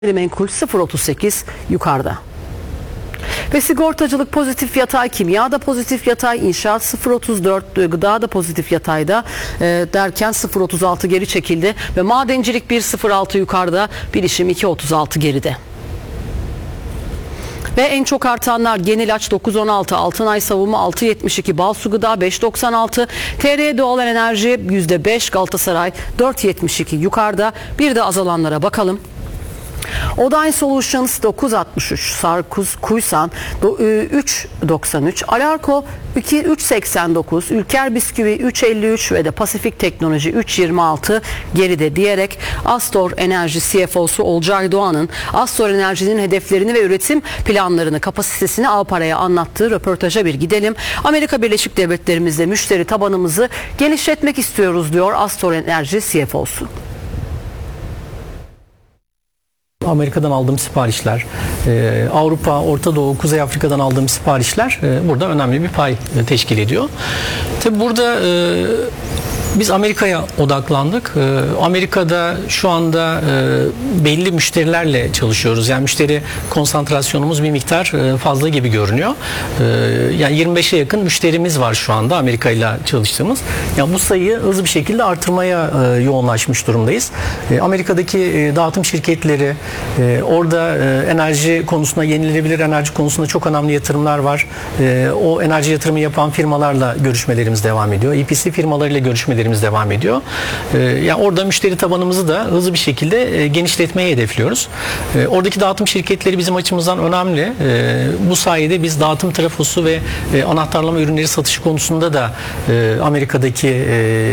Gayrimenkul 0.38 yukarıda. Ve sigortacılık pozitif yatay, kimya da pozitif yatay, inşaat 0.34, gıda da pozitif yatayda derken 0.36 geri çekildi. Ve madencilik 1.06 yukarıda, bilişim 2.36 geride. Ve en çok artanlar Yenilaç 9.16, Altınay Savunma 6.72, Balsu Gıda 5.96, TR Doğal Enerji %5, Galatasaray 4.72 yukarıda. Bir de azalanlara bakalım. Odain Solutions 9.63, Sarkuz Kuysan 3.93, Alarko 3.89, Ülker Bisküvi 3.53 ve de Pasifik Teknoloji 3.26 geride diyerek Astor Enerji CFO'su Olcay Doğan'ın Astor Enerji'nin hedeflerini ve üretim planlarını, kapasitesini Ağpara'ya anlattığı röportaja bir gidelim. Amerika Birleşik Devletleri'mizde müşteri tabanımızı genişletmek istiyoruz diyor Astor Enerji CFO'su. Amerika'dan aldığım siparişler, Avrupa, Orta Doğu, Kuzey Afrika'dan aldığım siparişler burada önemli bir pay teşkil ediyor. Tabi burada biz Amerika'ya odaklandık. Amerika'da şu anda belli müşterilerle çalışıyoruz. Yani müşteri konsantrasyonumuz bir miktar fazla gibi görünüyor. Yani 25'e yakın müşterimiz var şu anda Amerika ile çalıştığımız. Yani bu sayıyı hızlı bir şekilde artırmaya yoğunlaşmış durumdayız. Amerika'daki dağıtım şirketleri, orada enerji konusunda, yenilenebilir enerji konusunda çok önemli yatırımlar var. O enerji yatırımı yapan firmalarla görüşmelerimiz devam ediyor. EPC firmalarıyla görüşmelerimiz devam ediyor. Yani orada müşteri tabanımızı da hızlı bir şekilde genişletmeyi hedefliyoruz. Oradaki dağıtım şirketleri bizim açımızdan önemli. Bu sayede biz dağıtım trafosu ve anahtarlama ürünleri satışı konusunda da Amerika'daki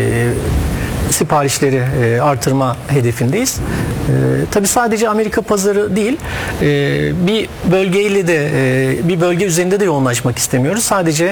siparişleri artırma hedefindeyiz. Tabii sadece Amerika pazarı değil, bir bölgeyle de bir bölge üzerinde de yoğunlaşmak istemiyoruz. Sadece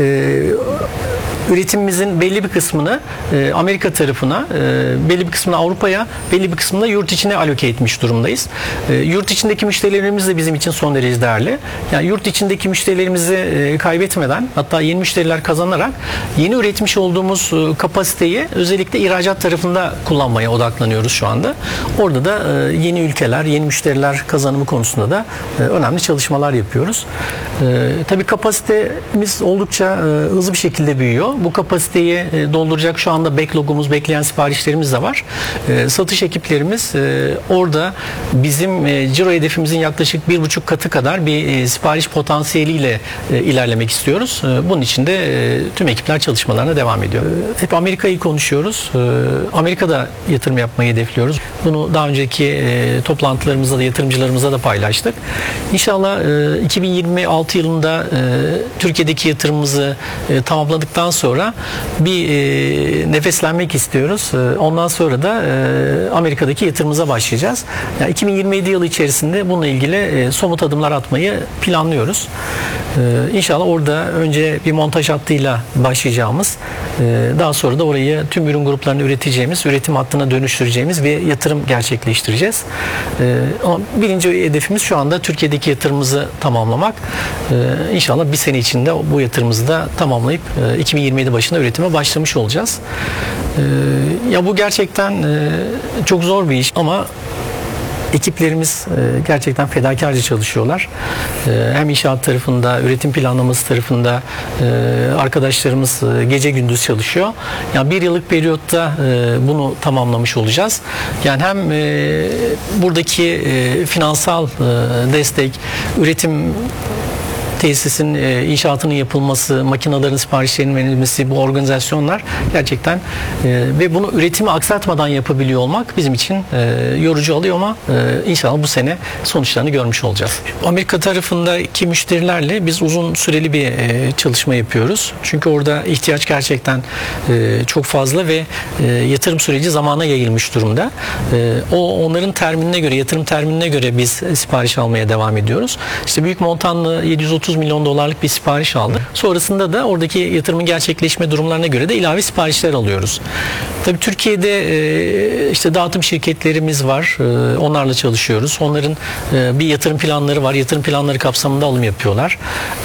üretimimizin belli bir kısmını Amerika tarafına, belli bir kısmını Avrupa'ya, belli bir kısmını da yurt içine aloke etmiş durumdayız. Yurt içindeki müşterilerimiz de bizim için son derece değerli. Yani yurt içindeki müşterilerimizi kaybetmeden, hatta yeni müşteriler kazanarak yeni üretmiş olduğumuz kapasiteyi özellikle ihracat tarafında kullanmaya odaklanıyoruz şu anda. Orada da yeni ülkeler, yeni müşteriler kazanımı konusunda da önemli çalışmalar yapıyoruz. Tabii kapasitemiz oldukça hızlı bir şekilde büyüyor. Bu kapasiteyi dolduracak şu anda backlogumuz, bekleyen siparişlerimiz de var. Satış ekiplerimiz orada bizim ciro hedefimizin yaklaşık 1,5 katı kadar bir sipariş potansiyeliyle ilerlemek istiyoruz. Bunun için de tüm ekipler çalışmalarına devam ediyor. Hep Amerika'yı konuşuyoruz. Amerika'da yatırım yapmayı hedefliyoruz. Bunu daha önceki toplantılarımızda da yatırımcılarımızla da paylaştık. İnşallah 2026 yılında Türkiye'deki yatırımımızı tamamladıktan sonra bir nefeslenmek istiyoruz. Ondan sonra da Amerika'daki yatırımımıza başlayacağız. Yani 2027 yılı içerisinde bununla ilgili somut adımlar atmayı planlıyoruz. İnşallah orada önce bir montaj hattıyla başlayacağımız, daha sonra da orayı tüm ürün gruplarını üreteceğimiz, üretim hattına dönüştüreceğimiz bir yatırım gerçekleştireceğiz. Ama birinci hedefimiz şu anda Türkiye'deki yatırımımızı tamamlamak. İnşallah bir sene içinde bu yatırımımızı da tamamlayıp 2027 başında üretime başlamış olacağız. Ya bu gerçekten çok zor bir iş ama ekiplerimiz gerçekten fedakarca çalışıyorlar. Hem inşaat tarafında, üretim planlaması tarafında arkadaşlarımız gece gündüz çalışıyor. Yani bir yıllık periyotta bunu tamamlamış olacağız. Yani hem buradaki finansal destek, üretim tesisin inşaatının yapılması, makinelerin siparişlerinin verilmesi, bu organizasyonlar gerçekten ve bunu üretimi aksatmadan yapabiliyor olmak bizim için yorucu oluyor ama inşallah bu sene sonuçlarını görmüş olacağız. Amerika tarafındaki müşterilerle biz uzun süreli bir çalışma yapıyoruz. Çünkü orada ihtiyaç gerçekten çok fazla ve yatırım süreci zamana yayılmış durumda. Onların terminine göre, yatırım terminine göre biz sipariş almaya devam ediyoruz. İşte büyük montanlı 730 milyon dolarlık bir sipariş aldık. Sonrasında da oradaki yatırımın gerçekleşme durumlarına göre de ilave siparişler alıyoruz. Tabii Türkiye'de işte dağıtım şirketlerimiz var. Onlarla çalışıyoruz. Onların bir yatırım planları var. Yatırım planları kapsamında alım yapıyorlar.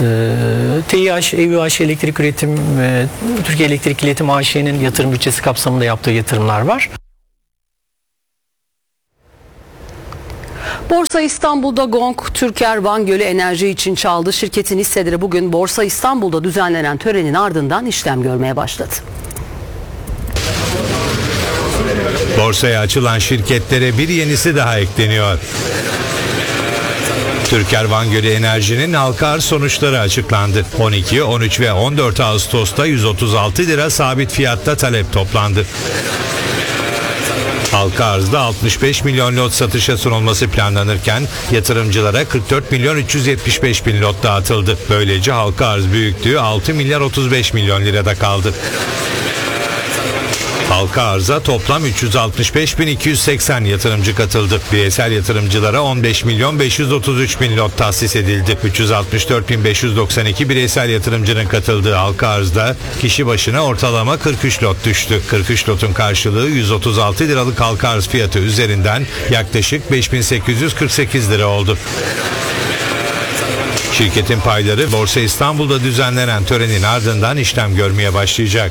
TİH, EÜH Elektrik Üretim, Türkiye Elektrik İletim AŞ'nin yatırım bütçesi kapsamında yaptığı yatırımlar var. Borsa İstanbul'da gong, Türker Van Gölü enerji için çaldı. Şirketin hisseleri bugün Borsa İstanbul'da düzenlenen törenin ardından işlem görmeye başladı. Borsaya açılan şirketlere bir yenisi daha ekleniyor. Türker Van Gölü Enerji'nin halka arz sonuçları açıklandı. 12, 13 ve 14 Ağustos'ta 136 lira sabit fiyatta talep toplandı. Halka arzda 65 milyon lot satışa sunulması planlanırken yatırımcılara 44 milyon 375 bin lot dağıtıldı. Böylece halka arz büyüklüğü 6 milyar 35 milyon lirada kaldı. Halka arza toplam 365.280 yatırımcı katıldı. Bireysel yatırımcılara 15 milyon 533 bin lot tahsis edildi. 364.592 bireysel yatırımcının katıldığı halka arzda kişi başına ortalama 43 lot düştü. 43 lotun karşılığı 136 liralık halka arz fiyatı üzerinden yaklaşık 5.848 lira oldu. Şirketin payları Borsa İstanbul'da düzenlenen törenin ardından işlem görmeye başlayacak.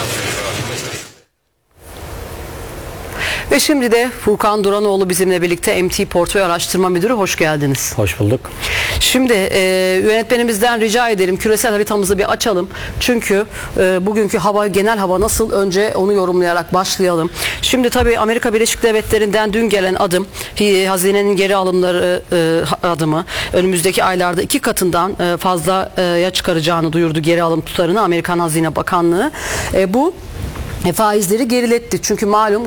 Ve şimdi de Furkan Duranoğlu bizimle birlikte, MT Portföy Araştırma Müdürü. Hoş geldiniz. Hoş bulduk. Şimdi yönetmenimizden rica ederim, küresel haritamızı bir açalım. Çünkü bugünkü genel hava nasıl? Önce onu yorumlayarak başlayalım. Şimdi tabii Amerika Birleşik Devletleri'nden dün gelen adım, hazinenin geri alımları adımı önümüzdeki aylarda 2 katından fazlaya çıkaracağını duyurdu, geri alım tutarını Amerikan Hazine Bakanlığı. Bu faizleri geriletti. Çünkü malum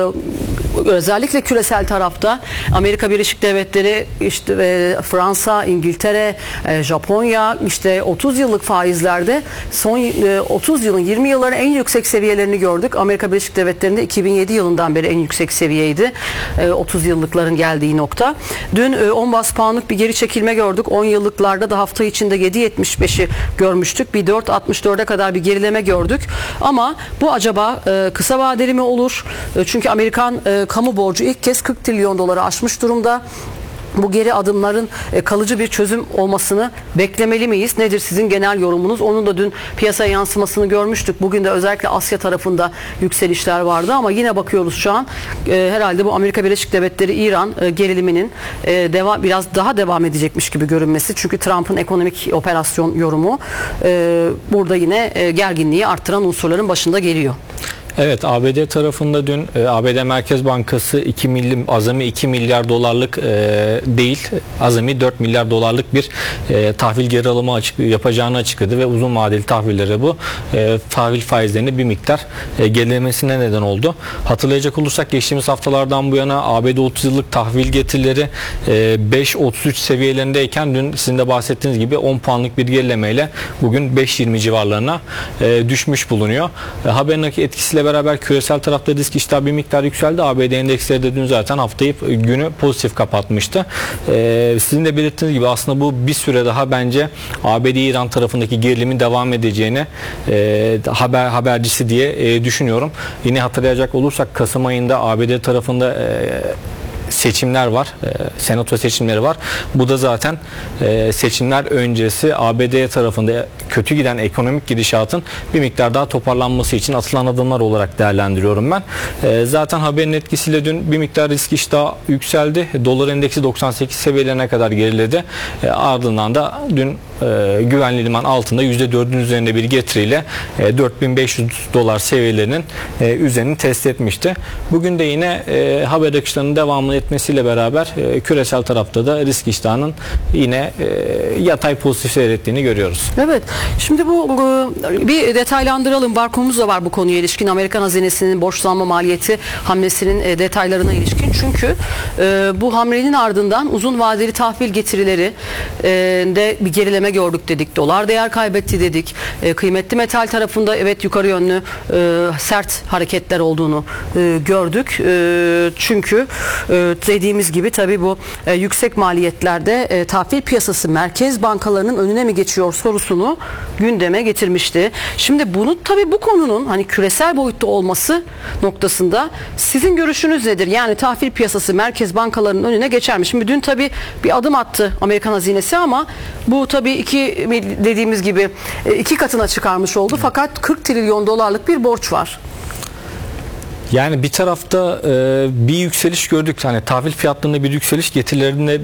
özellikle küresel tarafta Amerika Birleşik Devletleri, işte Fransa, İngiltere, Japonya, işte 30 yıllık faizlerde son 30 yılın 20 yılların en yüksek seviyelerini gördük. Amerika Birleşik Devletleri'nde 2007 yılından beri en yüksek seviyeydi. 30 yıllıkların geldiği nokta. Dün 10 bas puanlık bir geri çekilme gördük. 10 yıllıklarda da hafta içinde 7.75'i görmüştük. Bir 4.64'e kadar bir gerileme gördük. Ama bu acaba kısa vadeli mi olur? Çünkü Amerikan kamu borcu ilk kez 40 trilyon doları aşmış durumda. Bu geri adımların kalıcı bir çözüm olmasını beklemeli miyiz? Nedir sizin genel yorumunuz? Onun da dün piyasaya yansımasını görmüştük. Bugün de özellikle Asya tarafında yükselişler vardı ama yine bakıyoruz şu an herhalde bu Amerika Birleşik Devletleri İran geriliminin biraz daha devam edecekmiş gibi görünmesi. Çünkü Trump'ın ekonomik operasyon yorumu burada yine gerginliği arttıran unsurların başında geliyor. Evet, ABD tarafında dün ABD Merkez Bankası azami 2 milyar dolarlık değil, azami 4 milyar dolarlık bir tahvil geri alımı yapacağını açıkladı ve uzun vadeli tahvillere bu tahvil faizlerini bir miktar gerilemesine neden oldu. Hatırlayacak olursak geçtiğimiz haftalardan bu yana ABD 30 yıllık tahvil getirileri 5.33 seviyelerindeyken dün sizin de bahsettiğiniz gibi 10 puanlık bir gerilemeyle bugün 5.20 civarlarına düşmüş bulunuyor. Haberin etkisiyle beraber küresel tarafta risk iştahı bir miktar yükseldi. ABD endeksleri de dün zaten haftayı günü pozitif kapatmıştı. Sizin de belirttiğiniz gibi aslında bu bir süre daha bence ABD-İran tarafındaki gerilimin devam edeceğini habercisi diye düşünüyorum. Yine hatırlayacak olursak Kasım ayında ABD tarafında seçimler var. Senato seçimleri var. Bu da zaten seçimler öncesi ABD tarafında kötü giden ekonomik gidişatın bir miktar daha toparlanması için atılan adımlar olarak değerlendiriyorum ben. Zaten haberin etkisiyle dün bir miktar risk iştahı yükseldi. Dolar endeksi 98 seviyelerine kadar geriledi. Ardından da dün güvenli liman altında %4'ün üzerinde bir getiriyle 4500 dolar seviyelerinin üzerini test etmişti. Bugün de yine haber akışlarının devamını etmesiyle beraber küresel tarafta da risk iştahının yine yatay pozitif seyrettiğini görüyoruz. Evet. Şimdi bu bir detaylandıralım. Barkomuz da var bu konuya ilişkin. Amerikan hazinesinin borçlanma maliyeti hamlesinin detaylarına ilişkin. Çünkü bu hamlenin ardından uzun vadeli tahvil getirileri de bir gerileme gördük dedik. Dolar değer kaybetti dedik. Kıymetli metal tarafında evet yukarı yönlü sert hareketler olduğunu gördük. Çünkü dediğimiz gibi tabii bu yüksek maliyetlerde tahvil piyasası merkez bankalarının önüne mi geçiyor sorusunu gündeme getirmişti. Şimdi bunu tabii bu konunun hani küresel boyutta olması noktasında sizin görüşünüz nedir? Yani tahvil piyasası merkez bankalarının önüne geçer mi? Şimdi dün tabii bir adım attı Amerikan hazinesi ama bu tabii dediğimiz gibi 2 katına çıkarmış oldu. Fakat 40 trilyon dolarlık bir borç var. Yani bir tarafta bir yükseliş gördük. Hani tahvil fiyatlarında bir yükseliş, getirilerinde